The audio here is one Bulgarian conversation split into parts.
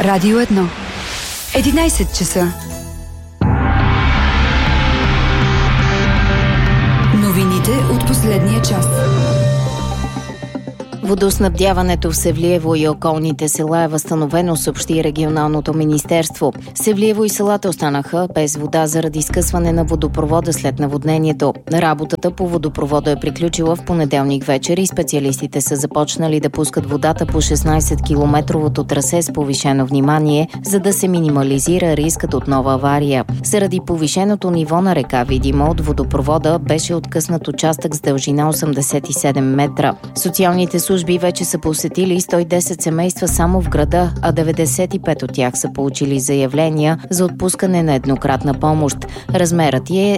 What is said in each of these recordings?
Радио 1. 11 часа. Новините от последния час. Водоснабдяването в Севлиево и околните села е възстановено, съобщи регионалното министерство. Севлиево и селата останаха без вода заради скъсване на водопровода след наводнението. Работата по водопровода е приключила в понеделник вечер и специалистите са започнали да пускат водата по 16-километровото трасе с повишено внимание, за да се минимализира рискът от нова авария. Заради повишеното ниво на река Видима от водопровода беше откъснат участък с дължина 87 метра. Социалните служби вече са посетили 110 семейства само в града, а 95 от тях са получили заявления за отпускане на еднократна помощ. Размерът е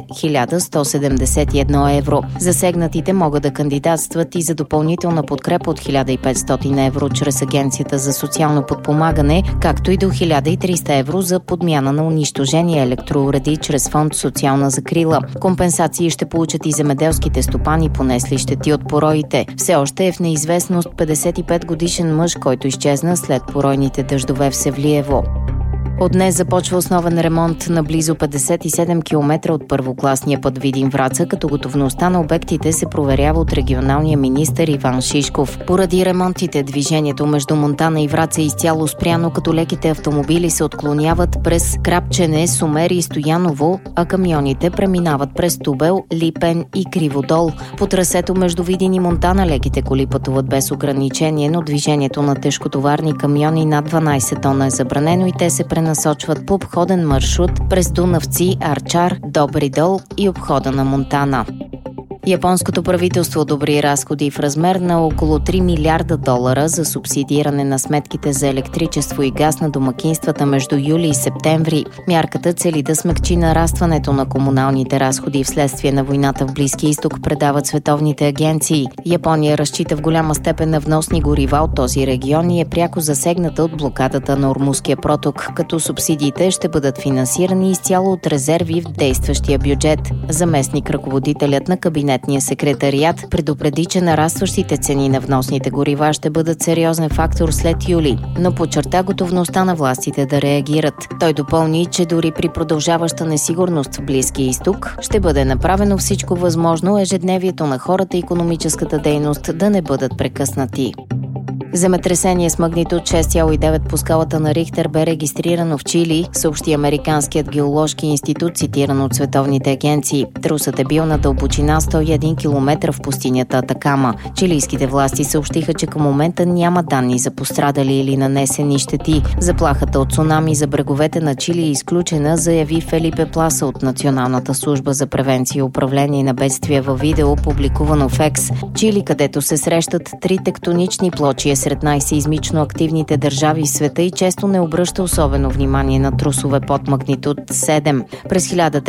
1171 евро. Засегнатите могат да кандидатстват и за допълнителна подкрепа от 1500 евро чрез Агенцията за социално подпомагане, както и до 1300 евро за подмяна на унищожени електроуреди чрез фонд социална закрила. Компенсации ще получат и земеделските стопани, понесли щети от пороите. Все още е в неизвестност 55-годишен мъж, който изчезна след поройните дъждове в Севлиево. От днес започва основен ремонт на близо 57 км от първокласния път Видин-Враца, като готовността на обектите се проверява от регионалния министър Иван Шишков. Поради ремонтите, движението между Монтана и Враца е изцяло спряно, като леките автомобили се отклоняват през Крапчене, Сумер и Стояново, а камионите преминават през Тубел, Липен и Криводол. По трасето между Видин и Монтана леките коли пътуват без ограничение, но движението на тежкотоварни камиони над 12 тона е забранено и те се насочват по обходен маршрут през Дунавци, Арчар, Добри дол и обхода на Монтана. Японското правителство одобри разходи в размер на около 3 милиарда долара за субсидиране на сметките за електричество и газ на домакинствата между юли и септември. Мярката цели да смекчи нарастването на комуналните разходи вследствие на войната в Близкия изток, предават световните агенции. Япония разчита в голяма степен на вносни горива от този регион и е пряко засегната от блокадата на Ормузския проток, като субсидиите ще бъдат финансирани изцяло от резерви в действащия бюджет. Заместник ръководителят на кабинетния секретариат предупреди, че нарастващите цени на вносните горива ще бъдат сериозен фактор след юли, но подчерта готовността на властите да реагират. Той допълни, че дори при продължаваща несигурност в Близкия изток ще бъде направено всичко възможно ежедневието на хората и икономическата дейност да не бъдат прекъснати. Земетресение с магнитуд 6,9 по скалата на Рихтер бе регистрирано в Чили, съобщи Американският геоложки институт, цитиран от световните агенции. Трусът е бил на дълбочина 101 км в пустинята Атакама. Чилийските власти съобщиха, че към момента няма данни за пострадали или нанесени щети. Заплахата от цунами за бреговете на Чили е изключена, заяви Фелипе Пласа от Националната служба за превенция и управление на бедствия във видео, публикувано в Екс. Чили, където се срещат три тектонични плочи, е сред най-сеизмично активните държави в света и често не обръща особено внимание на трусове под магнитуд 7. През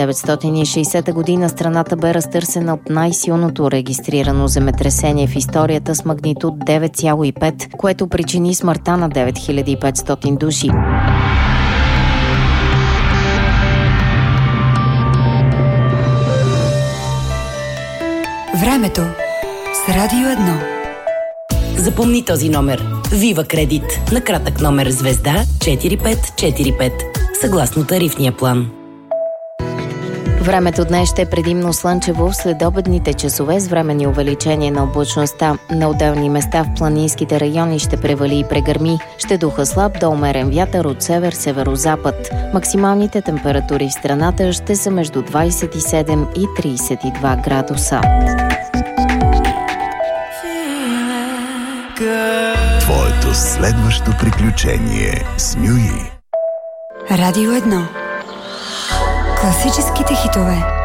1960 година страната бе разтърсена от най-силното регистрирано земетресение в историята с магнитуд 9,5, което причини смъртта на 9500 души. Времето с Радио 1. Запомни този номер. Вива Кредит. На кратък номер звезда 4545. Съгласно тарифния план. Времето днес ще е предимно слънчево в следобедните часове с временни увеличение на облачността. На отделни места в планинските райони ще превали и прегърми. Ще духа слаб до умерен вятър от север-северозапад. Максималните температури в страната ще са между 27 и 32 градуса. Твоето следващо приключение с Нюи. Радио 1. Класическите хитове.